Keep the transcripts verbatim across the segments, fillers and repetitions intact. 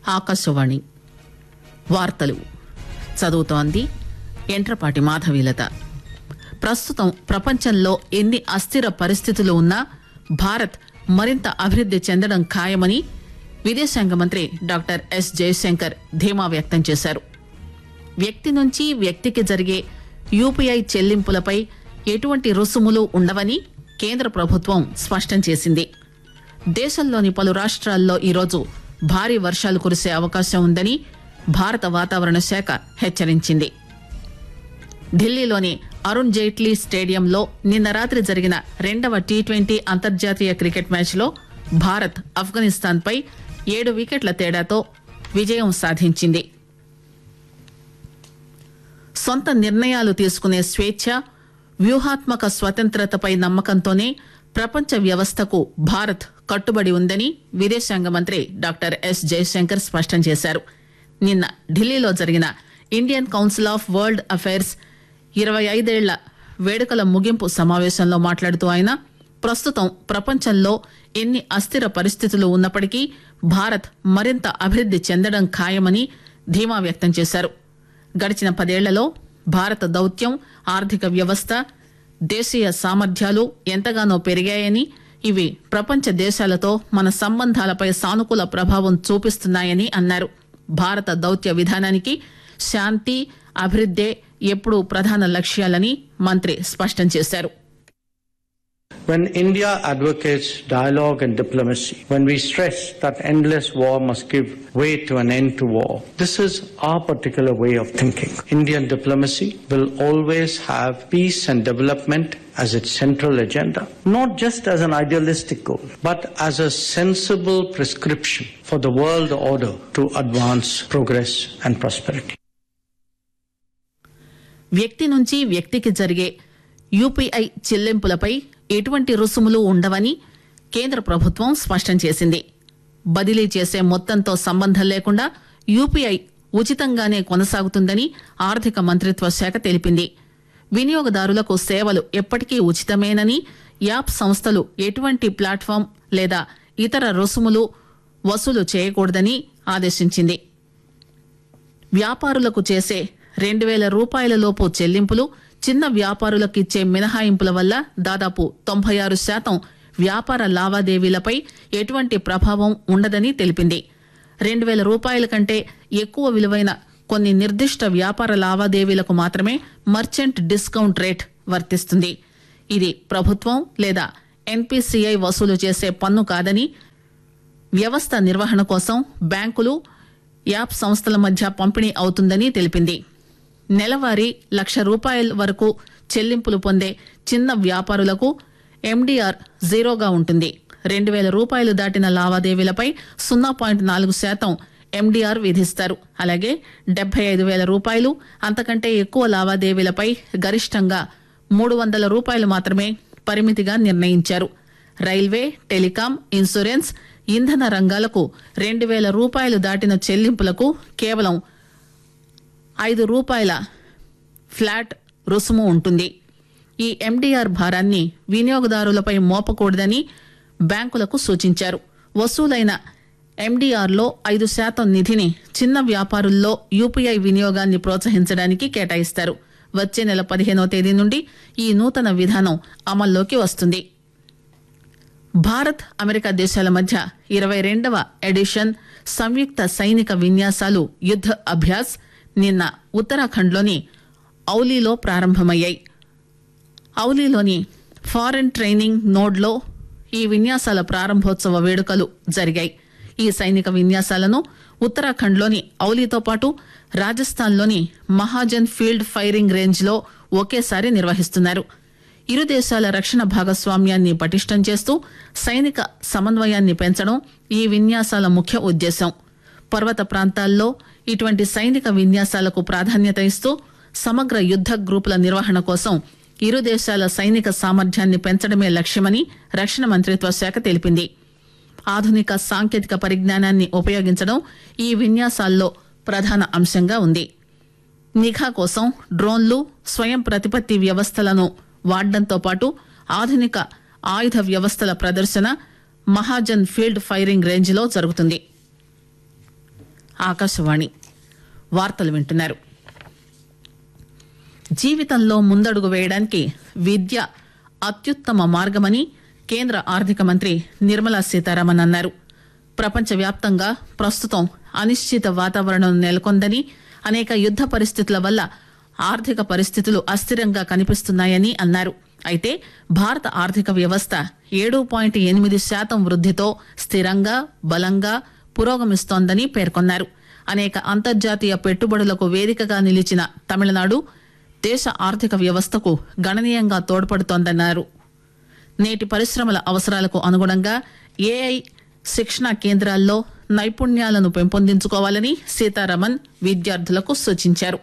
ఆకాశవాణి వార్తలు చదువుతోంది ఎంట్రపాటి మాధవీలత. ప్రస్తుతం ప్రపంచంలో ఎన్ని అస్థిర పరిస్థితులు ఉన్నా భారత్ మరింత అభివృద్ది చెందడం ఖాయమని విదేశాంగ మంత్రి డాక్టర్ ఎస్ జయశంకర్ ధీమా వ్యక్తం చేశారు. వ్యక్తి నుంచి వ్యక్తికి జరిగే యూపీఐ చెల్లింపులపై ఎటువంటి రుసుములు ఉండవని కేంద్ర ప్రభుత్వం స్పష్టం చేసింది. దేశంలోని పలు రాష్ట్రాల్లో ఈరోజు భారీ వర్షాలు కురిసే అవకాశం ఉందని భారత వాతావరణ శాఖ హెచ్చరించింది. ఢిల్లీలోని అరుణ్ జైట్లీ స్టేడియంలో నిన్న రాత్రి జరిగిన రెండవ టీ ట్వంటీ అంతర్జాతీయ క్రికెట్ మ్యాచ్లో భారత్ ఆఫ్ఘనిస్తాన్పై ఏడు వికెట్ల తేడాతో విజయం సాధించింది. సొంత నిర్ణయాలు తీసుకునే స్వేచ్ఛ, వ్యూహాత్మక స్వతంత్రతపై నమ్మకంతోనే ప్రపంచ వ్యవస్థకు భారత్ కట్టుబడి ఉందని విదేశాంగ మంత్రి డాక్టర్ ఎస్ జయశంకర్ స్పష్టం చేశారు. నిన్న ఢిల్లీలో జరిగిన Indian council of world affairs ఇరవై ఐదేళ్ల వేడుకల ముగింపు సమావేశంలో మాట్లాడుతూ ఆయన ప్రస్తుతం ప్రపంచంలో ఎన్ని అస్థిర పరిస్థితులు ఉన్నప్పటికీ భారత్ మరింత అభివృద్ది చెందడం ఖాయమని ధీమా వ్యక్తం చేశారు. గడిచిన పదేళ్లలో భారత దౌత్యం, ఆర్థిక వ్యవస్థ, దేశీయ సామర్థ్యాలు ఎంతగానో పెరిగాయని, ఇవి ప్రపంచ దేశాలతో మన సంబంధాలపై సానుకూల ప్రభావం చూపిస్తున్నాయని అన్నారు. భారత దౌత్య విధానానికి శాంతి, అభివృద్దే ఎప్పుడూ ప్రధాన లక్ష్యాలని మంత్రి స్పష్టం చేశారు. When India advocates dialogue and diplomacy, when we stress that endless war must give way to an end to war, this is our particular way of thinking. Indian diplomacy will always have peace and development as its central agenda, not just as an idealistic goal, but as a sensible prescription for the world order to advance progress and prosperity. వ్యక్తి నుంచి వ్యక్తికి జరిగే UPI చెల్లింపులపై ఎటువంటి రుసుములు ఉండవని కేంద్ర ప్రభుత్వం స్పష్టం చేసింది. బదిలీ చేసే మొత్తంతో సంబంధం లేకుండా యూపీఐ ఉచితంగానే కొనసాగుతుందని ఆర్థిక మంత్రిత్వ శాఖ తెలిపింది. వినియోగదారులకు సేవలు ఎప్పటికీ ఉచితమేనని, యాప్ సంస్థలు ఎటువంటి ప్లాట్ఫామ్ లేదా ఇతర రుసుములు వసూలు చేయకూడదని ఆదేశించింది. వ్యాపారులకు చేసే రెండు వేల రూపాయల లోపు చెల్లింపులు, చిన్న వ్యాపారులకు ఇచ్చే మినహాయింపుల వల్ల దాదాపు తొంభై ఆరు శాతం వ్యాపార లావాదేవీలపై ఎటువంటి ప్రభావం ఉండదని తెలిపింది. రెండు వేల రూపాయల కంటే ఎక్కువ విలువైన కొన్ని నిర్దిష్ట వ్యాపార లావాదేవీలకు మాత్రమే మర్చెంట్ డిస్కౌంట్ రేట్ వర్తిస్తుంది. ఇది ప్రభుత్వం లేదా ఎన్పీసీఐ వసూలు చేసే పన్ను కాదని, వ్యవస్థ నిర్వహణ కోసం బ్యాంకులు, యాప్ సంస్థల మధ్య పంపిణీ అవుతుందని తెలిపింది. నెలవారీ లక్ష రూపాయల వరకు చెల్లింపులు పొందే చిన్న వ్యాపారులకు ఎండీఆర్ జీరోగా ఉంటుంది. రెండు వేల రూపాయలు దాటిన లావాదేవీలపై సున్నా పాయింట్ నాలుగు శాతం ఎండీఆర్ విధిస్తారు. అలాగే డెబ్బై ఐదు వేల రూపాయలు అంతకంటే ఎక్కువ లావాదేవీలపై గరిష్టంగా మూడు వందల రూపాయలు మాత్రమే పరిమితిగా నిర్ణయించారు. రైల్వే, టెలికాం, ఇన్సూరెన్స్, ఇంధన రంగాలకు రెండు వేల రూపాయలు దాటిన చెల్లింపులకు కేవలం ఐదు రూపాయల ఫ్లాట్ రుసుము ఉంటుంది. ఈ ఎండీఆర్ భారాన్ని వినియోగదారులపై మోపకూడదని బ్యాంకులకు సూచించారు. వసూలైన ఎండీఆర్లో ఐదు శాతం నిధిని చిన్న వ్యాపారుల్లో యూపీఐ వినియోగాన్ని ప్రోత్సహించడానికి కేటాయిస్తారు. వచ్చే నెల పదిహేనవ తేదీ నుండి ఈ నూతన విధానం అమల్లోకి వస్తుంది. భారత్, అమెరికా దేశాల మధ్య ఇరవై రెండవ ఎడిషన్ సంయుక్త సైనిక విన్యాసాలు యుద్ధ అభ్యాస్ నిన్న ఉత్తరాఖండ్లోని ఔలీలో ప్రారంభమయ్యాయి. ఔలీలోని ఫారెన్ ట్రైనింగ్ నోడ్లో ఈ విన్యాసాల ప్రారంభోత్సవ వేడుకలు జరిగాయి. ఈ సైనిక విన్యాసాలను ఉత్తరాఖండ్లోని ఔలీతో పాటు రాజస్థాన్లోని మహాజన్ ఫీల్డ్ ఫైరింగ్ రేంజ్లో ఒకేసారి నిర్వహిస్తున్నారు. ఇరు దేశాల రక్షణ భాగస్వామ్యాన్ని పటిష్టం చేస్తూ సైనిక సమన్వయాన్ని పెంచడం ఈ విన్యాసాల ముఖ్య ఉద్దేశం. పర్వత ప్రాంతాల్లో ఇటువంటి సైనిక విన్యాసాలకు ప్రాధాన్యత ఇస్తూ సమగ్ర యుద్ద గ్రూపుల నిర్వహణ కోసం ఇరు దేశాల సైనిక సామర్థ్యాన్ని పెంచడమే లక్ష్యమని రక్షణ మంత్రిత్వ శాఖ తెలిపింది. ఆధునిక సాంకేతిక పరిజ్ఞానాన్ని ఉపయోగించడం ఈ విన్యాసాల్లో ప్రధాన అంశంగా ఉంది. నిఘా కోసం డ్రోన్లు, స్వయం ప్రతిపత్తి వ్యవస్థలను వాడడంతో పాటు ఆధునిక ఆయుధ వ్యవస్థల ప్రదర్శన మహాజన్ ఫీల్డ్ ఫైరింగ్ రేంజ్లో జరుగుతుంది. ఆకాశవాణి వార్తలు వింటున్నారు. జీవితంలో ముందడుగు వేయడానికి విద్య అత్యుత్తమ మార్గమని కేంద్ర ఆర్థిక మంత్రి నిర్మలా సీతారామన్ అన్నారు. ప్రపంచవ్యాప్తంగా ప్రస్తుతం అనిశ్చిత వాతావరణం నెలకొందని, అనేక యుద్ద పరిస్థితుల వల్ల ఆర్థిక పరిస్థితులు అస్థిరంగా కనిపిస్తున్నాయని అన్నారు. అయితే భారత ఆర్థిక వ్యవస్థ ఏడు పాయింట్ ఎనిమిది శాతం వృద్దితో స్థిరంగా బలంగా పురోగమిస్తోందని పేర్కొన్నారు. అనేక అంతర్జాతీయ పెట్టుబడులకు వేదికగా నిలిచిన తమిళనాడు దేశ ఆర్థిక వ్యవస్థకు గణనీయంగా తోడ్పడుతోందన్నారు. నేటి పరిశ్రమల అవసరాలకు అనుగుణంగా ఏఐ శిక్షణా కేంద్రాల్లో నైపుణ్యాలను పెంపొందించుకోవాలని సీతారామన్ విద్యార్థులకు సూచించారు.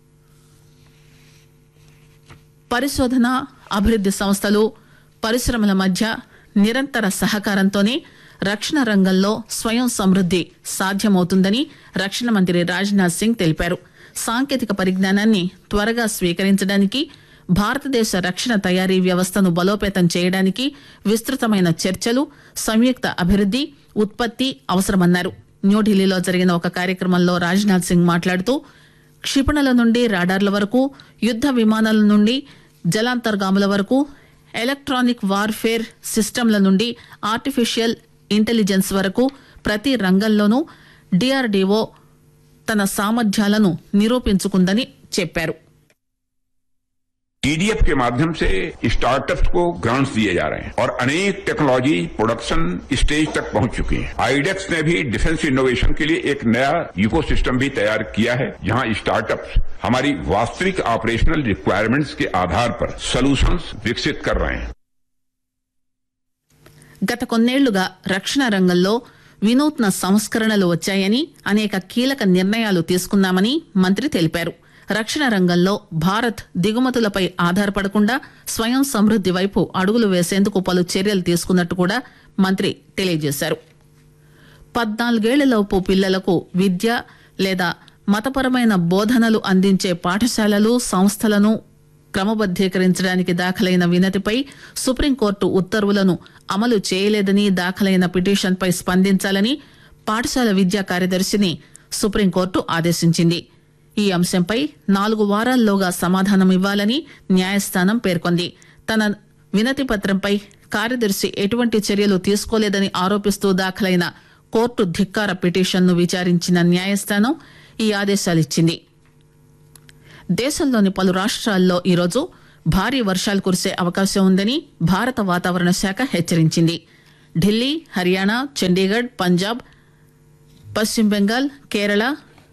పరిశోధన అభివృద్ది సంస్థలు పరిశ్రమల మధ్య నిరంతర సహకారంతోనే రక్షణ రంగంలో స్వయం సమృద్ది సాధ్యమవుతుందని రక్షణ మంత్రి రాజ్నాథ్ సింగ్ తెలిపారు. సాంకేతిక పరిజ్ఞానాన్ని త్వరగా స్వీకరించడానికి, భారతదేశ రక్షణ తయారీ వ్యవస్థను బలోపేతం చేయడానికి విస్తృతమైన చర్చలు, సంయుక్త అభివృద్ది, ఉత్పత్తి అవసరమన్నారు. న్యూఢిల్లీలో జరిగిన ఒక కార్యక్రమంలో రాజ్నాథ్ సింగ్ మాట్లాడుతూ క్షిపణుల నుండి రాడార్ల వరకు, యుద్ద విమానాల నుండి జలాంతర్గాముల వరకు, ఎలక్ట్రానిక్ వార్ఫేర్ సిస్టంల నుండి ఆర్టిఫిషియల్ ఇంటెలిజెన్స్ వరకు ప్రతి రంగంలోనూ డిఆర్డీఓ తన సామర్థ్యాలను నిరూపించుకుందని చెప్పారు. टीडीएफ के माध्यम से स्टार्टअप्स को ग्रांट्स दिए जा रहे हैं और अनेक टेक्नोलॉजी प्रोडक्शन स्टेज तक पहुंच चुकी है. आईडेक्स ने भी डिफेंस इनोवेशन के लिए एक नया इकोसिस्टम भी तैयार किया है, जहां स्टार्टअप्स हमारी वास्तविक ऑपरेशनल रिक्वायरमेंट्स के आधार पर सॉल्यूशंस विकसित कर रहे हैं. గత కొన్నేళ్లుగా రక్షణ రంగంలో వినూత్న సంస్కరణలు వచ్చాయని, అనేక కీలక నిర్ణయాలు తీసుకున్నామని మంత్రి తెలిపారు. రక్షణ రంగంలో భారత్ దిగుమతులపై ఆధారపడకుండా స్వయం సమృద్ది వైపు అడుగులు వేసేందుకు పలు చర్యలు తీసుకున్నట్టు కూడా మంత్రి తెలియజేశారు. పద్నాలుగేళ్లలోపు పిల్లలకు విద్య లేదా మతపరమైన బోధనలు అందించే పాఠశాలలు, సంస్థలను క్రమబద్దీకరించడానికి దాఖలైన వినతిపై సుప్రీంకోర్టు ఉత్తర్వులను అమలు చేయలేదని దాఖలైన పిటిషన్పై స్పందించాలని పాఠశాల విద్యా కార్యదర్శిని సుప్రీంకోర్టు ఆదేశించింది. ఈ అంశంపై నాలుగు వారాల్లోగా సమాధానం ఇవ్వాలని న్యాయస్థానం పేర్కొంది. తన వినతి పత్రంపై కార్యదర్శి ఎటువంటి చర్యలు తీసుకోలేదని ఆరోపిస్తూ దాఖలైన కోర్టు ధిక్కార పిటిషన్ను విచారించిన న్యాయస్థానం ఈ ఆదేశాలిచ్చింది. దేశంలోని పలు రాష్ట్రాల్లో ఈరోజు భారీ వర్షాలు కురిసే అవకాశం ఉందని భారత వాతావరణ శాఖ హెచ్చరించింది. ఢిల్లీ, హర్యానా, చండీగఢ్, పంజాబ్, పశ్చిమ బెంగాల్, కేరళ,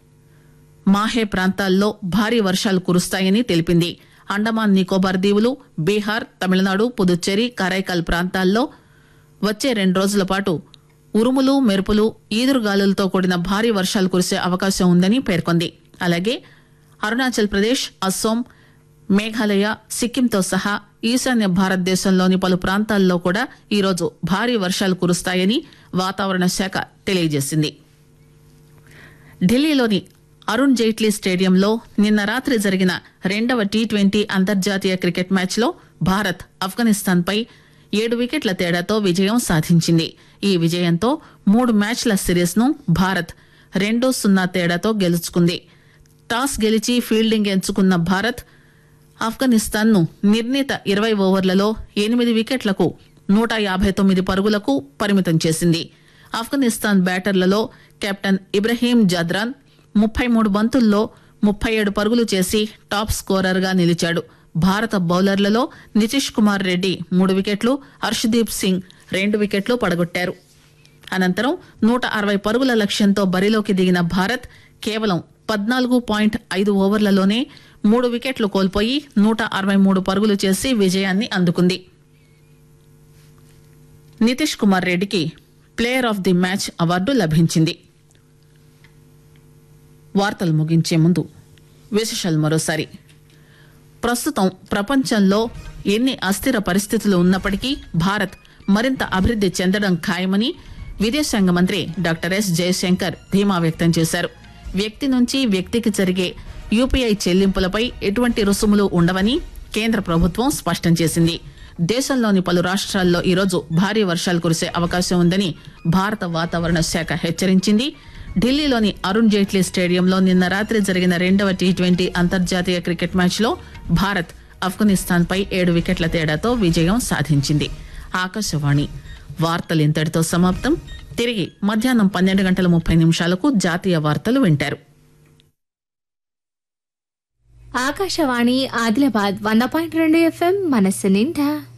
మాహే ప్రాంతాల్లో భారీ వర్షాలు కురుస్తాయని తెలిపింది. అండమాన్ నికోబార్ దీవులు, బీహార్, తమిళనాడు, పుదుచ్చేరి, కరైకల్ ప్రాంతాల్లో వచ్చే రెండు రోజుల పాటు ఉరుములు, మెరుపులు, ఈదురుగాలులతో కూడిన భారీ వర్షాలు కురిసే అవకాశం ఉందని పేర్కొంది. అలాగే అరుణాచల్ ప్రదేశ్, అస్సోం, మేఘాలయ, సిక్కింతో సహా ఈశాన్య భారతదేశంలోని పలు ప్రాంతాల్లో కూడా ఈరోజు భారీ వర్షాలు కురుస్తాయని వాతావరణ శాఖ తెలియజేసింది. ఢిల్లీలోని అరుణ్ జైట్లీ స్టేడియంలో నిన్న రాత్రి జరిగిన రెండవ టీ ట్వంటీ అంతర్జాతీయ క్రికెట్ మ్యాచ్లో భారత్ ఆఫ్ఘనిస్తాన్ పై ఏడు వికెట్ల తేడాతో విజయం సాధించింది. ఈ విజయంతో మూడు మ్యాచ్ల సిరీస్ ను భారత్ రెండు సున్నా తేడాతో గెలుచుకుంది. టాస్ గెలిచి ఫీల్డింగ్ ఎంచుకున్న భారత్ ఆఫ్ఘనిస్తాన్ ను నిర్ణీత ఇరవై ఓవర్లలో ఎనిమిది వికెట్లకు నూట యాభై తొమ్మిది పరుగులకు పరిమితం చేసింది. ఆఫ్ఘనిస్తాన్ బ్యాటర్లలో కెప్టెన్ ఇబ్రహీం జద్రాన్ ముప్పై మూడు బంతుల్లో ముప్పై ఏడు పరుగులు చేసి టాప్ స్కోరర్ గా నిలిచాడు. భారత బౌలర్లలో నితీష్ కుమార్ రెడ్డి మూడు వికెట్లు, హర్షదీప్ సింగ్ రెండు వికెట్లు పడగొట్టారు. అనంతరం నూట అరవై పరుగుల లక్ష్యంతో బరిలోకి దిగిన భారత్ కేవలం పద్నాలుగు పాయింట్ ఐదు ఓవర్లలోనే మూడు వికెట్లు కోల్పోయి నూట అరవై మూడు పరుగులు చేసి విజయాన్ని అందుకుంది. నితీష్ కుమార్ రెడ్డికి player of the match award లభించింది. వార్తలు ముగించే ముందు విశేషాలు మరోసారి. ప్రస్తుతం ప్రపంచంలో ఎన్ని అస్థిర పరిస్థితులు ఉన్నప్పటికీ భారత్ మరింత అభివృద్ది చెందడం ఖాయమని విదేశాంగ మంత్రి డాక్టర్ ఎస్ జయశంకర్ ధీమా వ్యక్తం చేశారు. వ్యక్తి నుంచి వ్యక్తికి జరిగే యూపీఐ చెల్లింపులపై ఎటువంటి రుసుములు ఉండవని కేంద్ర ప్రభుత్వం స్పష్టం చేసింది. దేశంలోని పలు రాష్ట్రాల్లో ఈరోజు భారీ వర్షాలు కురిసే అవకాశం ఉందని భారత వాతావరణ శాఖ హెచ్చరించింది. ఢిల్లీలోని అరుణ్ జైట్లీ స్టేడియంలో నిన్న రాత్రి జరిగిన రెండవ టీ ట్వంటీ అంతర్జాతీయ క్రికెట్ మ్యాచ్లో భారత్ ఆఫ్ఘనిస్తాన్పై ఏడు వికెట్ల తేడాతో విజయం సాధించింది. ఆకాశవాణి వార్తలు ఇంతటితో సమాప్తం. తిరిగి మధ్యాహ్నం పన్నెండు గంటల ముప్పై నిమిషాలకు జాతీయ వార్తలు వింటారు. ఆకాశవాణి ఆదిలాబాద్ వంద పాయింట్ రెండు ఎఫ్ఎం మనస్సు నిండా